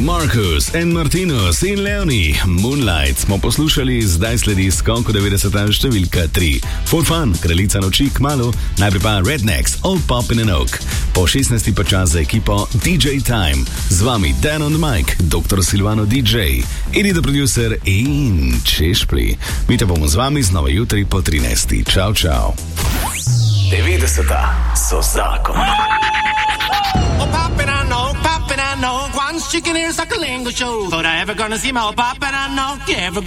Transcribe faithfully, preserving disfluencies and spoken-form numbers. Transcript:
Marcus and Martinus in Leoni, Moonlight smo poslušali, zdaj sledi skok v devetdeseta številka tri. For Fun, kraljica noči kmalu, najprej pa Rednecks, Old Pop in an Oak. Po šestnajsti pa čas za ekipo D J Time. Z vami Dan on the Mic, doktor Silvano D J, Edita producer in Češpli. Mi te bomo z vami znova jutri po trinajsti. Čau, čau. devetdeseta so zakon. Oh, poppin', I know, poppin', I know. Once chicken ears like a lingo show. But I ever gonna see my oh, poppin', I know. You ever